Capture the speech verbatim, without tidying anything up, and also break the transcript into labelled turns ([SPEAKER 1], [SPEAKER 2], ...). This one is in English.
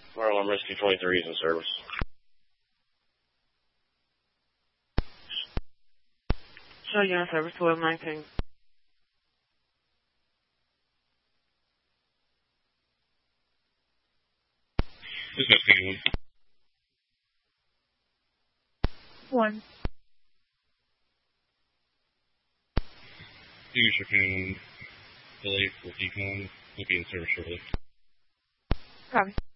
[SPEAKER 1] Fire alarm rescue twenty-three is in service.
[SPEAKER 2] Show you in service twelve nineteen.
[SPEAKER 3] This is P one.
[SPEAKER 2] One.
[SPEAKER 3] Use your pin delay for decon. Will be in service shortly.
[SPEAKER 2] Copy.